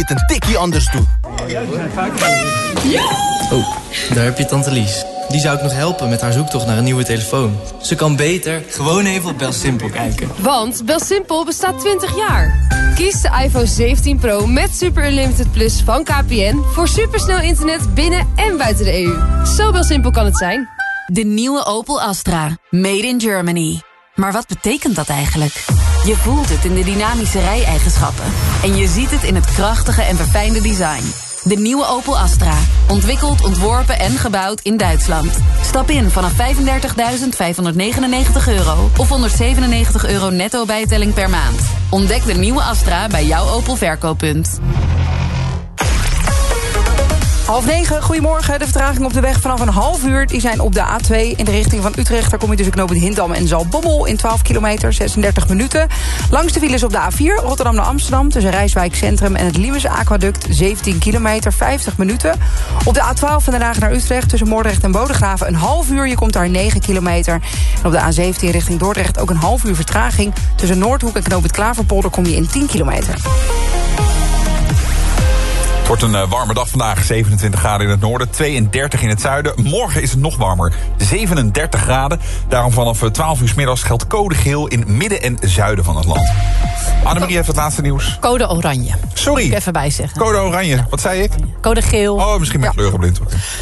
het een tikje anders doen. Oh, daar heb je tante Lies. Die zou ik nog helpen met haar zoektocht naar een nieuwe telefoon. Ze kan beter gewoon even op BelSimpel kijken. Want BelSimpel bestaat 20 jaar. Kies de iPhone 17 Pro met Super Unlimited Plus van KPN... voor supersnel internet binnen en buiten de EU. Zo BelSimpel kan het zijn. De nieuwe Opel Astra. Made in Germany. Maar wat betekent dat eigenlijk? Je voelt het in de dynamische rijeigenschappen. En je ziet het in het krachtige en verfijnde design. De nieuwe Opel Astra. Ontwikkeld, ontworpen en gebouwd in Duitsland. Stap in vanaf €35.599 of €197 netto bijtelling per maand. Ontdek de nieuwe Astra bij jouw Opel verkooppunt. 8:30, goedemorgen. De vertraging op de weg vanaf een half uur. Die zijn op de A2 in de richting van Utrecht. Daar kom je tussen knooppunt Hindam en Zaltbommel in 12 kilometer, 36 minuten. Langs de files op de A4, Rotterdam naar Amsterdam... tussen Rijswijk Centrum en het Liemers Aquaduct, 17 kilometer, 50 minuten. Op de A12 van Den Haag naar Utrecht tussen Moordrecht en Bodegraven... een half uur, je komt daar 9 kilometer. En op de A17 richting Dordrecht ook een half uur vertraging. Tussen Noordhoek en knooppunt Klaverpolder kom je in 10 kilometer. Het wordt een warme dag vandaag, 27 graden in het noorden, 32 in het zuiden. Morgen is het nog warmer, 37 graden. Daarom vanaf 12 uur 's middags geldt code geel in midden en zuiden van het land. Annemarie heeft het laatste nieuws. Code oranje. Sorry. Moet ik even bijzeggen. Code oranje, wat zei ik? Code geel. Oh, misschien ben ik kleurenblind.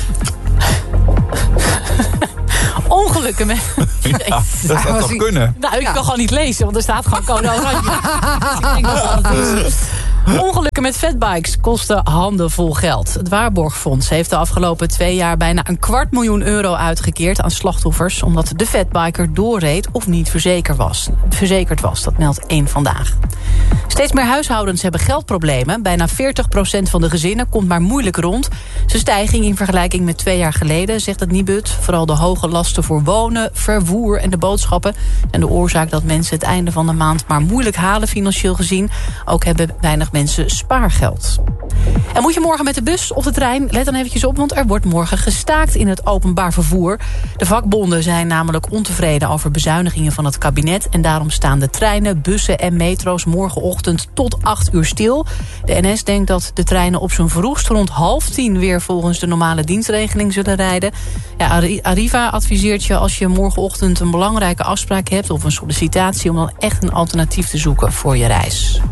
Ongelukken met... Ja, dat zou toch kunnen? Nou, ik kan gewoon niet lezen, want er staat gewoon code oranje. Ik denk dat dat is. Ongelukken met fatbikes kosten handenvol geld. Het Waarborgfonds heeft de afgelopen 2 jaar bijna €250.000 uitgekeerd aan slachtoffers, omdat de fatbiker doorreed of niet verzekerd was. Dat meldt 1 Vandaag. Steeds meer huishoudens hebben geldproblemen. Bijna 40% van de gezinnen komt maar moeilijk rond. Ze stijging in vergelijking met 2 jaar geleden, zegt het Nibud. Vooral de hoge lasten voor wonen, vervoer en de boodschappen zijn de oorzaak dat mensen het einde van de maand maar moeilijk halen financieel gezien. Ook hebben weinig mensen spaargeld. En moet je morgen met de bus of de trein? Let dan eventjes op, want er wordt morgen gestaakt in het openbaar vervoer. De vakbonden zijn namelijk ontevreden over bezuinigingen van het kabinet. En daarom staan de treinen, bussen en metro's morgenochtend tot 8 uur stil. De NS denkt dat de treinen op zijn vroegst rond 9:30 weer volgens de normale dienstregeling zullen rijden. Ja, Arriva adviseert je als je morgenochtend een belangrijke afspraak hebt of een sollicitatie om dan echt een alternatief te zoeken voor je reis.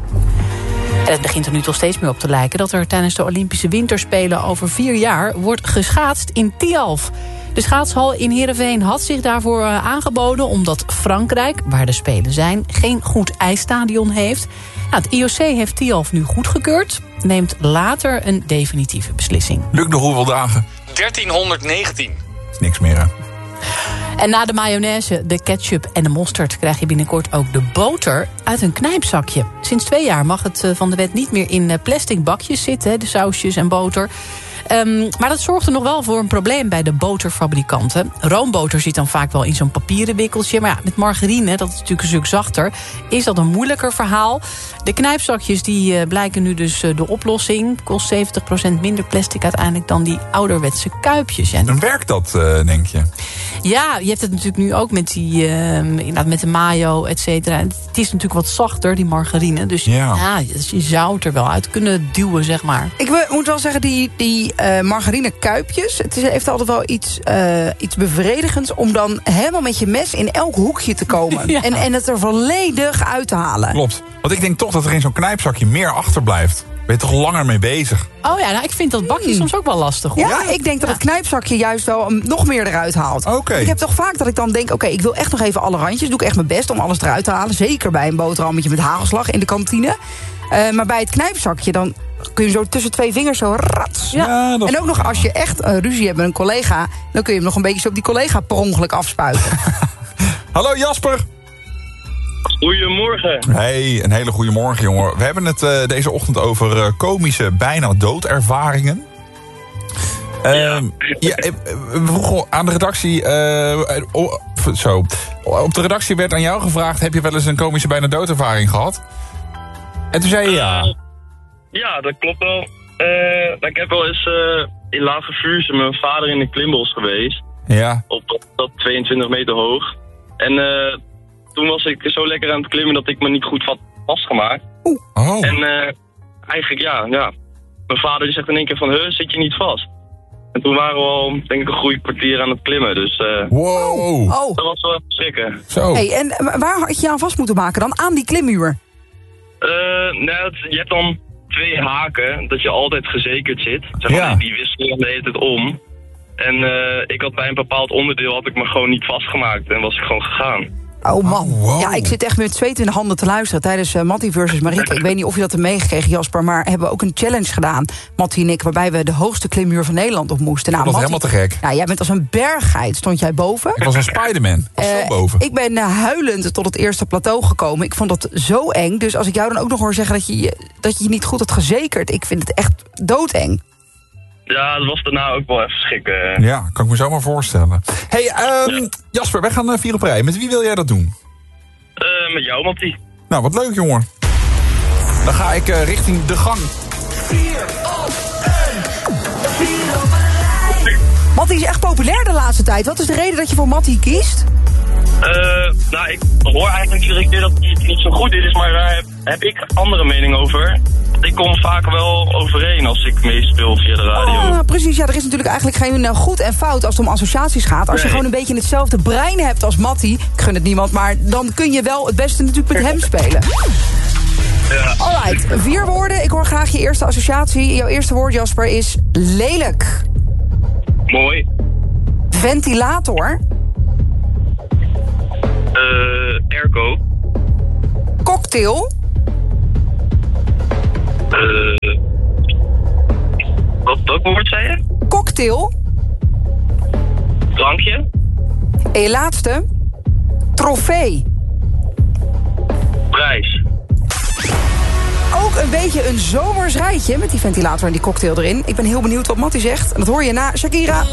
En het begint er nu toch steeds meer op te lijken dat er tijdens de Olympische Winterspelen over 4 jaar wordt geschaatst in Tialf. De schaatshal in Heerenveen had zich daarvoor aangeboden omdat Frankrijk, waar de Spelen zijn, geen goed ijsstadion heeft. Nou, het IOC heeft Tialf nu goedgekeurd, neemt later een definitieve beslissing. Lukt nog hoeveel dagen? 1319. Is niks meer, hè? En na de mayonaise, de ketchup en de mosterd krijg je binnenkort ook de boter uit een knijpzakje. Sinds 2 jaar mag het van de wet niet meer in plastic bakjes zitten, de sausjes en boter. Maar dat zorgt er nog wel voor een probleem bij de boterfabrikanten. Roomboter zit dan vaak wel in zo'n papieren wikkeltje. Maar ja, met margarine, dat is natuurlijk een stuk zachter, is dat een moeilijker verhaal. De knijpzakjes die blijken nu dus de oplossing. Kost 70% minder plastic uiteindelijk dan die ouderwetse kuipjes. Ja, Dan werkt dat, denk je? Ja, je hebt het natuurlijk nu ook met die met de mayo, et cetera. Het is natuurlijk wat zachter, die margarine. Dus ja, je zou het er wel uit kunnen duwen, zeg maar. Ik moet wel zeggen, die margarine kuipjes, het heeft altijd wel iets bevredigends om dan helemaal met je mes in elk hoekje te komen. Ja. En het er volledig uit te halen. Klopt. Want ik denk toch dat er in zo'n knijpzakje meer achterblijft. Ben je toch langer mee bezig? Oh ja, nou, ik vind dat bakje soms ook wel lastig, hoor. Ja, ik denk dat het knijpzakje juist wel nog meer eruit haalt. Okay. Ik heb toch vaak dat ik dan denk, ik wil echt nog even alle randjes. Doe ik echt mijn best om alles eruit te halen. Zeker bij een boterhammetje met hagelslag in de kantine. Maar bij het knijpzakje, dan kun je zo tussen 2 vingers zo rats. Ja, en ook nog als je echt ruzie hebt met een collega, dan kun je hem nog een beetje zo op die collega per ongeluk afspuiten. Hallo Jasper. Goedemorgen. Hey, een hele goede morgen, jongen. We hebben het deze ochtend over komische bijna doodervaringen. We vroegen aan de redactie... Op de redactie werd aan jou gevraagd, heb je wel eens een komische bijna doodervaring gehad? En toen zei je ja. Ja, dat klopt wel. Ik heb wel eens in Lage Vuursche met mijn vader in de klimbos geweest. Ja. Op dat 22 meter hoog. En toen was ik zo lekker aan het klimmen dat ik me niet goed had vastgemaakt. Oh. En eigenlijk ja. Mijn vader die zegt in één keer van, zit je niet vast? En toen waren we al, denk ik, een goede kwartier aan het klimmen. Dus wow. Dat was wel even schrikken. Zo. Hey, en waar had je je aan vast moeten maken dan? Aan die klimmuur? Je hebt dan 2 haken, dat je altijd gezekerd zit. Zeg maar, Ja. Die wisselen de hele tijd om. En ik had bij een bepaald onderdeel had ik me gewoon niet vastgemaakt en was ik gewoon gegaan. Oh man, wow. ja, ik zit echt met zweet in de handen te luisteren tijdens Mattie versus Marieke. Ik weet niet of je dat hebt meegekregen, Jasper, maar hebben we ook een challenge gedaan, Mattie en ik, waarbij we de hoogste klimmuur van Nederland op moesten. Dat was Mattie, helemaal te gek. ja, jij bent als een berggeit, stond jij boven? Ik was een Spider-Man. Was zo boven. Ik ben huilend tot het eerste plateau gekomen. Ik vond dat zo eng, dus als ik jou dan ook nog hoor zeggen dat je niet goed had gezekerd, ik vind het echt doodeng. Ja, dat was daarna ook wel even schrikken. Ja, kan ik me zo maar voorstellen. Hey, Jasper, wij gaan 4 op rij. Met wie wil jij dat doen? Met jou, Mattie. Nou, wat leuk, jongen. Dan ga ik richting de gang. Mattie is echt populair de laatste tijd. Wat is de reden dat je voor Mattie kiest? Nou, ik hoor eigenlijk iedere keer dat hij het niet zo goed is, maar daar heb ik andere mening over. Ik kom vaak wel overeen als ik meespeel via de radio. Precies, ja, er is natuurlijk eigenlijk geen goed en fout als het om associaties gaat. Als je gewoon een beetje hetzelfde brein hebt als Mattie, ik gun het niemand, maar dan kun je wel het beste natuurlijk met hem spelen. Ja. Alright, 4 woorden. Ik hoor graag je eerste associatie. Jouw eerste woord, Jasper, is lelijk. Mooi. Ventilator. Airco. Cocktail. Wat woord zei je? Cocktail. Drankje. En je laatste, trofee. Prijs. Ook een beetje een zomers rijtje met die ventilator en die cocktail erin. Ik ben heel benieuwd wat Mattie zegt. En dat hoor je na Shakira.